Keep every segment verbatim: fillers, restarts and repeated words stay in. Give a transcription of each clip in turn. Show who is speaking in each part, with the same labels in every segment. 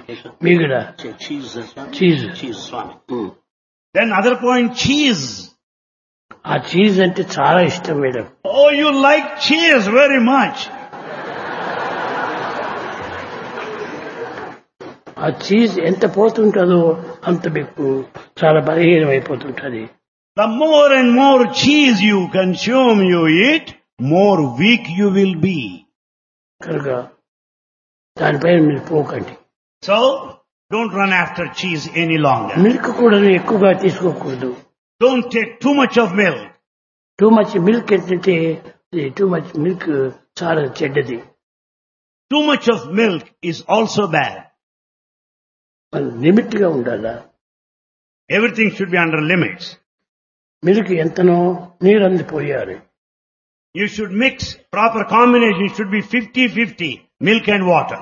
Speaker 1: మీగడ
Speaker 2: Cheese as well.
Speaker 1: Cheese
Speaker 2: Cheese, Swami. Hmm. Then other point, cheese.
Speaker 1: ఆ cheese అంటే చాలా ఇష్టం madam.
Speaker 2: Oh, you like cheese very much.
Speaker 1: ఆ cheese ఎంత పోతుంటుందో అంత మీకు చాలా బలహీనం అయిపోతుంటది.
Speaker 2: The more and more cheese you consume, you eat, more weak you will be.
Speaker 1: కనుక దానిపైన మీరు పోకండి.
Speaker 2: So, don't run after cheese any longer.
Speaker 1: Milk కూడా ఎక్కువగా తీసుకోకూడదు.
Speaker 2: Don't take too much of milk.
Speaker 1: Too much milk ఏంటంటే too much milk చాలా చెడ్డది.
Speaker 2: Too much of milk is also bad.
Speaker 1: మనం లిమిట్ గా ఉండాలా.
Speaker 2: Everything should be under limits.
Speaker 1: Milk ఎంతనో నీరు అంది పోయాలి.
Speaker 2: You should mix, proper combination should be fifty fifty, milk and water.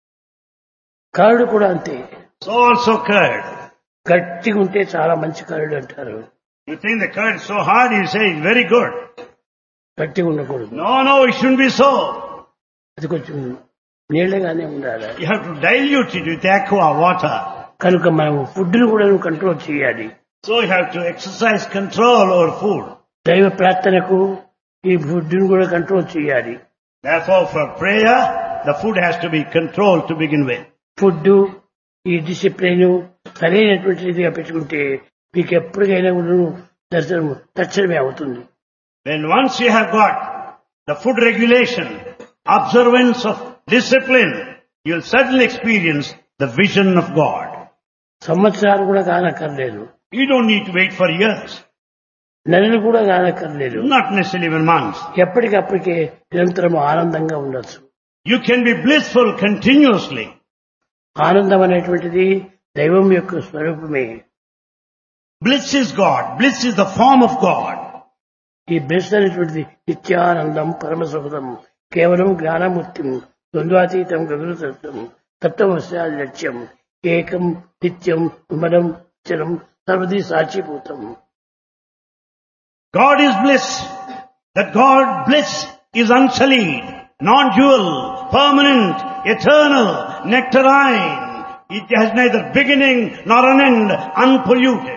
Speaker 1: కరడు కూడా అంతే.
Speaker 2: So also curd.
Speaker 1: గట్టిగా ఉంటే చాలా మంచి కరడు అంటారు.
Speaker 2: You think the curd is so hard, you say it's very good.
Speaker 1: గట్టిగా ఉండకూడదు.
Speaker 2: No, no, it shouldn't be so.
Speaker 1: అది కొంచెం నీళ్ళగానే ఉండాలి.
Speaker 2: You have to dilute it with aqua, water.
Speaker 1: కనుక మనం ఫుడ్ ను కూడా కంట్రోల్ చేయాలి.
Speaker 2: So you have to exercise control over food.
Speaker 1: దైవ ప్రార్థనకు ఈ ఫుడ్ ను కూడా కంట్రోల్ చేయాలి.
Speaker 2: Therefore, for prayer, the food has to be controlled to begin with.
Speaker 1: Food ఈ డిసిప్లిన్ సరైనటువంటి రీతిగా పెట్టుకుంటే మీకు ఎప్పటికైనా కూడా దర్శనం తక్షణమే అవుతుంది.
Speaker 2: When once you have got the food regulation, observance of discipline, you will certainly experience the vision of God.
Speaker 1: సంవత్సరాలు కూడా కానక్కర్లేదు.
Speaker 2: You don't need to wait for years.
Speaker 1: నెలలు కూడా కానక్కర్లేదు.
Speaker 2: Not necessarily even months.
Speaker 1: ఎప్పటికప్పటికే నిరంతరం ఆనందంగా ఉండొచ్చు.
Speaker 2: You can be blissful continuously.
Speaker 1: ఆనందం అనేటువంటిది దైవం యొక్క స్వరూపమే.
Speaker 2: Bliss is God. Bliss is the form of God.
Speaker 1: ఈ బ్లెస్ అనేటువంటిది నిత్యానందం పరమసుఖదం కేవలం జ్ఞానమూర్తిం ద్వంద్వాతీతం గగనతత్వం తత్వమస్యాది లక్ష్యం ఏకం నిత్యం విమలం చరం సర్వదీ సాక్షిభూతం.
Speaker 2: God is bliss. That God bliss is unsullied, non-dual, permanent, eternal, nectarine. It has neither beginning nor an end, unpolluted.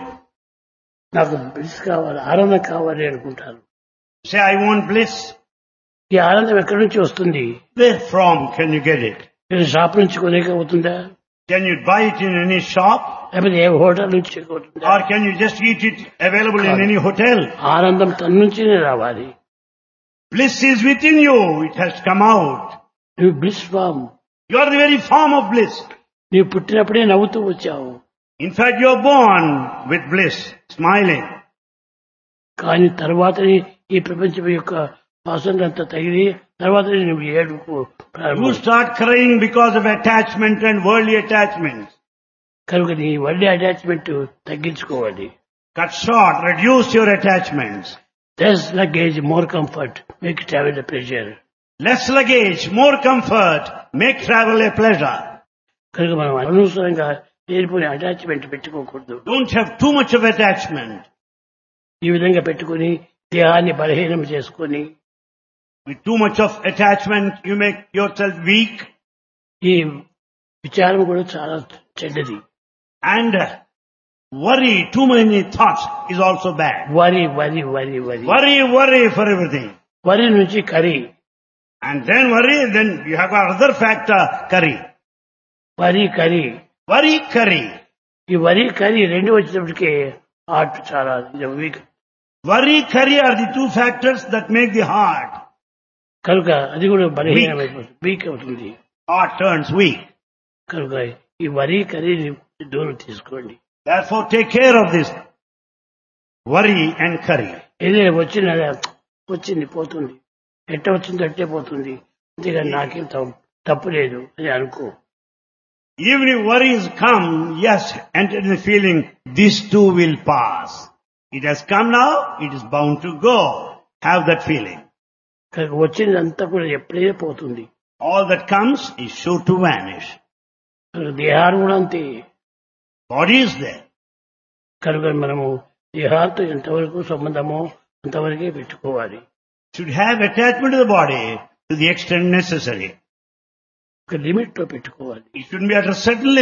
Speaker 1: నాకు బ్లిస్ కావాలి, ఆనందం కావాలి అనుకుంటాను.
Speaker 2: Say, I want bliss.
Speaker 1: ఈ ఆనందం ఎక్కడి నుంచి వస్తుంది?
Speaker 2: Where from can you get it?
Speaker 1: నేను షాప్ నుంచి కొనేక అవుతుందా?
Speaker 2: Can you buy it in any shop?
Speaker 1: లేకపోతే ఏ హోటల్ నుంచి అవుతుందా?
Speaker 2: Or can you just eat it available in any hotel?
Speaker 1: ఆనందం తన నుంచినే రావాలి.
Speaker 2: Bliss is within you. It has come out.
Speaker 1: నువ్వు bliss form.
Speaker 2: You are the very form of bliss.
Speaker 1: నీవు పుట్టినప్పుడే నవ్వుతూ వచ్చావు.
Speaker 2: In fact, you are born with bliss, smiling.
Speaker 1: కానీ తర్వాత ఈ ప్రపంచం యొక్క వాసనంతా తగిలి తర్వాత నువ్వు ఏడుపు
Speaker 2: You start crying because of attachment and worldly attachments.
Speaker 1: కనుక నీ వల్లి అటాచ్మెంట్ తగ్గించుకోవాలి.
Speaker 2: Cut short, reduce your attachments.
Speaker 1: Less luggage, more comfort, make travel a pleasure.
Speaker 2: Less luggage, more comfort, make travel a pleasure.
Speaker 1: కనుక మనం అనవసరంగా లేనిపోయిన attachment పెట్టుకోకూడదు.
Speaker 2: Don't have too much of attachment.
Speaker 1: ఈ విధంగా పెట్టుకుని దేహాన్ని బలహీనం చేసుకొని
Speaker 2: With too much of attachment, you make yourself weak.
Speaker 1: ఈ విచారం కూడా చాలా చెడ్డది.
Speaker 2: And worry, too many thoughts is also bad.
Speaker 1: వరి వరి వరి వరి
Speaker 2: Worry, worry for everything.
Speaker 1: వరి నుంచి curry,
Speaker 2: And then worry, then you have got other factor, curry.
Speaker 1: వరి కర్రీ.
Speaker 2: Worry, curry.
Speaker 1: ఈ వరి కర్రీ రెండు వచ్చినప్పటికీ హార్ట్ చాలా week.
Speaker 2: Worry, curry are the two factors that make the heart.
Speaker 1: కనుక అది కూడా బలహీనమైపోతుంది, వీక్ అవుతుంది.
Speaker 2: Heart turns weak.
Speaker 1: కనుక ఈ వరి కర్రీని దూరం తీసుకోండి.
Speaker 2: Therefore, take care of this worry and curry.
Speaker 1: ఏదైనా వచ్చిన వచ్చింది పోతుంది, ఎట్ట వచ్చింది అట్టే పోతుంది, అంతేగాని నాకేం తప్పు లేదు అని అనుకో.
Speaker 2: Even if worries come, yes, enter in the feeling, this too will pass. It has come now, it is bound to go. Have that feeling.
Speaker 1: కనుక వచ్చిందంతా కూడా ఎప్పుడైనా పోతుంది.
Speaker 2: All that comes is sure to vanish.
Speaker 1: దేహాలు కూడా అంతే.
Speaker 2: Body is there.
Speaker 1: కనుక మనము దేహాలతో ఎంతవరకు సంబంధమో అంతవరకే పెట్టుకోవాలి.
Speaker 2: Should have attachment to the body to the extent necessary.
Speaker 1: ఒక లిమిట్ లో పెట్టుకోవాలి.
Speaker 2: It shouldn't be at a certain limit.